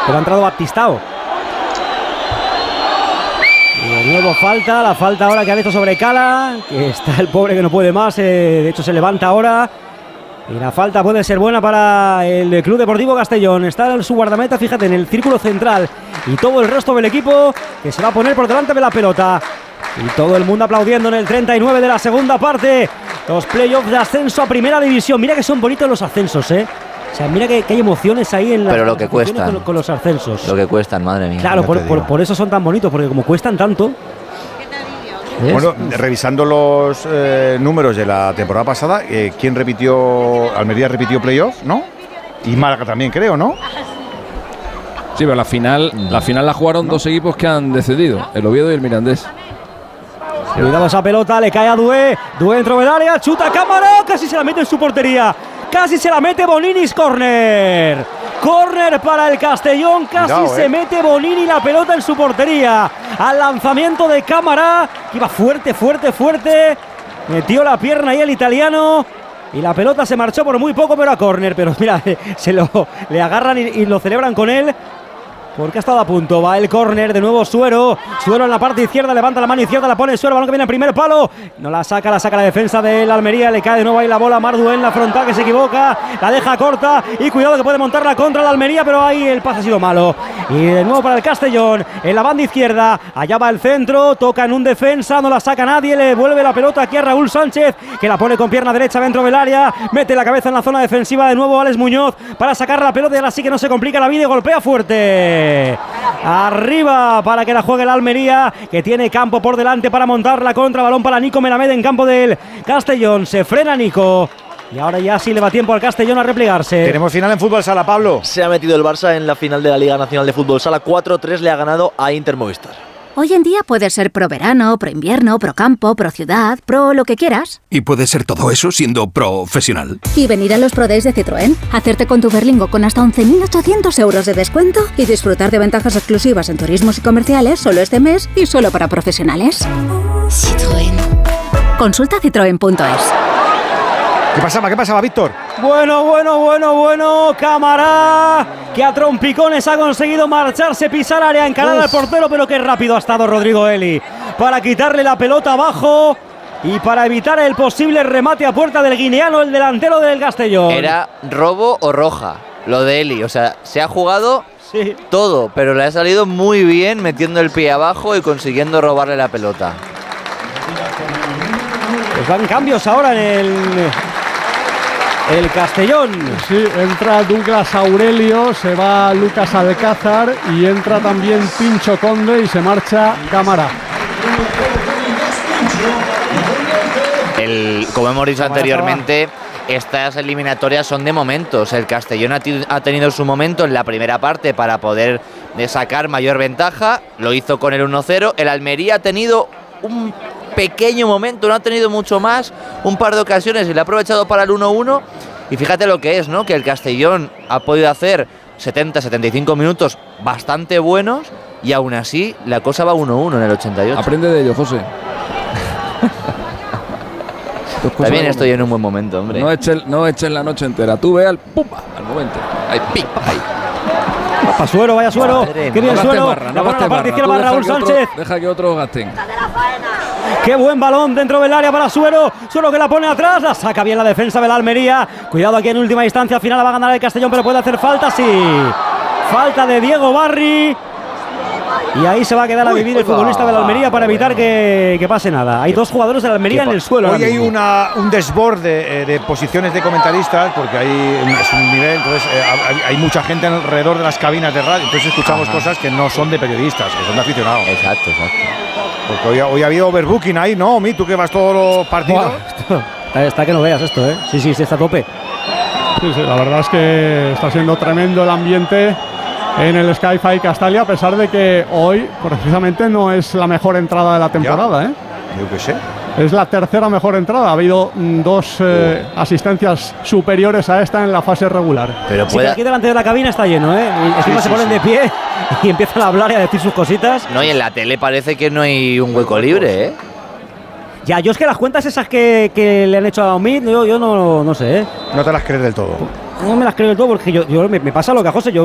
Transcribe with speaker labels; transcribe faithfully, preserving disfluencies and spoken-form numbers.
Speaker 1: pero ha entrado Baptistao. Y de nuevo falta, la falta ahora que ha hecho sobre Cala, que está el pobre que no puede más, eh, de hecho se levanta ahora. Y la falta puede ser buena para el Club Deportivo Castellón. Está en su guardameta, fíjate, en el círculo central. Y todo el resto del equipo que se va a poner por delante de la pelota. Y todo el mundo aplaudiendo en el treinta y nueve de la segunda parte. Los playoffs de ascenso a Primera División. Mira que son bonitos los ascensos, ¿eh? O sea, mira que, que hay emociones ahí en la
Speaker 2: Pero lo que cuestan.
Speaker 1: Con, con los ascensos.
Speaker 2: Lo que cuestan, madre mía.
Speaker 1: Claro, por, por, por eso son tan bonitos, porque como cuestan tanto.
Speaker 3: ¿Ves? Bueno, revisando los eh, números de la temporada pasada, eh, ¿quién repitió? Almería repitió playoff, ¿no? Y Málaga también, creo, ¿no?
Speaker 4: Sí, pero la final, la final la jugaron ¿no? dos equipos que han descendido, el Oviedo y el Mirandés.
Speaker 1: Cuidado esa pelota, le cae a Dué. Dué dentro del área, chuta Cámara, casi se la mete en su portería. Casi se la mete Boninis, córner. Córner para el Castellón, casi Cuidado, se eh. mete Bonini la pelota en su portería. Al lanzamiento de Cámara, que iba fuerte, fuerte, fuerte. Metió la pierna ahí el italiano. Y la pelota se marchó por muy poco, pero a córner. Pero mira, se lo le agarran y, y lo celebran con él. Porque ha estado a punto, va el córner, de nuevo Suero. Suero en la parte izquierda, levanta la mano izquierda, la pone Suero, balón que viene al primer palo. No la saca, la saca la defensa del Almería, le cae de nuevo ahí la bola, Mardu en la frontal que se equivoca, la deja corta y cuidado que puede montarla contra la Almería, pero ahí el pase ha sido malo. Y de nuevo para el Castellón, en la banda izquierda, allá va el centro, toca en un defensa, no la saca nadie, le vuelve la pelota aquí a Raúl Sánchez, que la pone con pierna derecha dentro del área, mete la cabeza en la zona defensiva de nuevo Alex Muñoz para sacar la pelota y ahora sí que no se complica la vida y golpea fuerte. Arriba para que la juegue el Almería, que tiene campo por delante para montarla contra, balón para Nico Melamed en campo del Castellón, se frena Nico y ahora ya sí le va tiempo al Castellón a replegarse.
Speaker 3: Tenemos final en fútbol sala, Pablo.
Speaker 5: Se ha metido el Barça en la final de la Liga Nacional de Fútbol Sala, cuatro tres le ha ganado a Inter Movistar.
Speaker 6: Hoy en día puedes ser pro verano, pro invierno, pro campo, pro ciudad, pro lo que quieras.
Speaker 7: Y puedes ser todo eso siendo profesional.
Speaker 6: Y venir a los Pro Days de Citroën, hacerte con tu Berlingo con hasta once mil ochocientos euros de descuento y disfrutar de ventajas exclusivas en turismos y comerciales solo este mes y solo para profesionales. Citroën. Consulta citroen punto es.
Speaker 3: ¿Qué pasaba? ¿Qué pasaba, Víctor?
Speaker 1: Bueno, bueno, bueno, bueno. Cámara, que a trompicones ha conseguido marcharse, pisar área, encarar al portero, pero qué rápido ha estado Rodrigo Eli para quitarle la pelota abajo y para evitar el posible remate a puerta del guineano, el delantero del Castellón.
Speaker 2: Era robo o roja, lo de Eli. O sea, se ha jugado sí. todo, pero le ha salido muy bien metiendo el pie abajo y consiguiendo robarle la pelota.
Speaker 1: Pues van cambios ahora en el... El Castellón.
Speaker 8: Sí, entra Douglas Aurelio, se va Lucas Alcázar y entra también Pincho Conde y se marcha Cámara.
Speaker 2: El, como hemos dicho anteriormente, estas eliminatorias son de momentos. El Castellón ha, ha tenido su momento en la primera parte para poder sacar mayor ventaja. Lo hizo con el uno cero. El Almería ha tenido un pequeño momento, no ha tenido mucho más, un par de ocasiones y lo ha aprovechado para el uno uno. Y fíjate lo que es, ¿no? Que el Castellón ha podido hacer setenta a setenta y cinco minutos bastante buenos y aún así la cosa va uno uno en el ochenta y ocho.
Speaker 4: Aprende de ello, José.
Speaker 2: También estoy en un buen momento, hombre.
Speaker 4: No eches no eches la noche entera, tú ve al pumba, al momento. Ahí, pipa, ahí.
Speaker 1: Va Suero, vaya Suero.
Speaker 4: Madre,
Speaker 1: qué bien
Speaker 4: no
Speaker 1: Suero.
Speaker 4: Barra, no
Speaker 1: la parte barra, izquierda para Raúl Sánchez.
Speaker 4: Otro, deja que otros gasten.
Speaker 1: Qué buen balón dentro del área para Suero. Suero que la pone atrás. La saca bien la defensa de la Almería. Cuidado aquí en última instancia. Al final la va a ganar el Castellón, pero puede hacer falta, sí. Falta de Diego Barri. Y ahí se va a quedar a vivir el futbolista de la Almería para evitar que, que pase nada. Hay dos jugadores de la Almería en el suelo.
Speaker 3: Hoy hay una, un desborde de, de posiciones de comentaristas porque hay es un nivel, entonces eh, hay, hay mucha gente alrededor de las cabinas de radio, entonces escuchamos Ajá. cosas que no son de periodistas, que son de aficionados.
Speaker 2: Exacto, exacto.
Speaker 3: Porque hoy, hoy ha habido overbooking ahí, ¿no? Mi, tú que vas todos los partidos.
Speaker 1: Wow, está, está que no veas esto, ¿eh? Sí, sí, sí, está a tope.
Speaker 8: Sí, sí, la verdad es que está siendo tremendo el ambiente en el Sky-Fi Castalia, a pesar de que hoy precisamente no es la mejor entrada de la temporada, ¿eh?
Speaker 3: Yo qué sé.
Speaker 8: Es la tercera mejor entrada. Ha habido mm, dos eh, oh. asistencias superiores a esta en la fase regular.
Speaker 2: Pero
Speaker 1: puede... sí, aquí delante de la cabina está lleno, ¿eh? Y encima sí, se sí, ponen sí. de pie y empiezan a hablar y a decir sus cositas.
Speaker 2: No, y en la tele parece que no hay un hueco libre, ¿eh?
Speaker 1: Ya, yo es que las cuentas esas que, que le han hecho a Omid, yo, yo no, no sé, ¿eh?
Speaker 3: No te las crees del todo.
Speaker 1: No me las creo del todo porque yo, yo me, me pasa lo que a José, yo